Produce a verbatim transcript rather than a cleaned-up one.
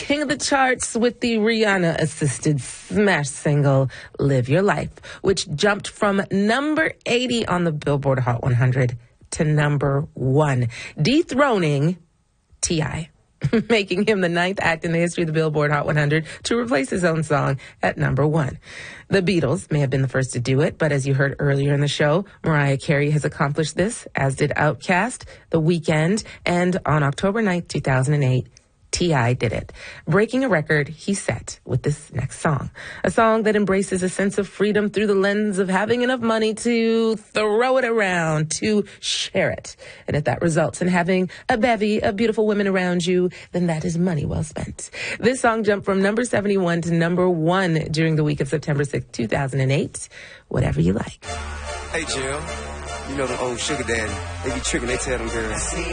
king of the charts with the Rihanna-assisted smash single, Live Your Life, which jumped from number eighty on the Billboard Hot one hundred to number one, dethroning T I making him the ninth act in the history of the Billboard Hot one hundred to replace his own song at number one. The Beatles may have been the first to do it, but as you heard earlier in the show, Mariah Carey has accomplished this, as did Outkast, The Weeknd, and on October ninth, two thousand eight, T I did it, breaking a record he set with this next song. A song that embraces a sense of freedom through the lens of having enough money to throw it around, to share it. And if that results in having a bevy of beautiful women around you, then that is money well spent. This song jumped from number seventy-one to number one during the week of September sixth, two thousand eight. Whatever you like. Hey, Jill. You know the old sugar daddy. They be tricking, they tell them girls.